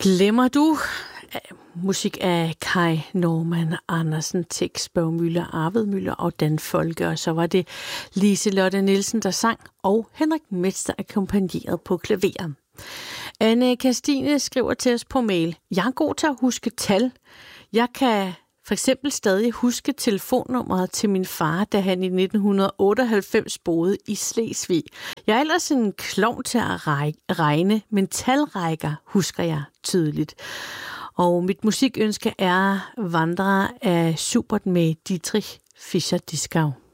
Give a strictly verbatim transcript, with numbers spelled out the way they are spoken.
Glemmer du? Musik af Kai Normann Andersen, tekst Børge Müller, Arvid Müller og Dan Folke. Og så var det Lise-Lotte Nielsen, der sang, og Henrik Metz, der akkompagnerede på klaveren. Anne Kastine skriver til os på mail: Jeg er god til at huske tal. Jeg kan for eksempel stadig huske telefonnummeret til min far, da han i nitten otteoghalvfems boede i Slesvig. Jeg er ellers en klovn til at regne, men talrækker husker jeg tydeligt. Og mit musikønske er Vandrer af Schubert med Dietrich Fischer-Dieskau.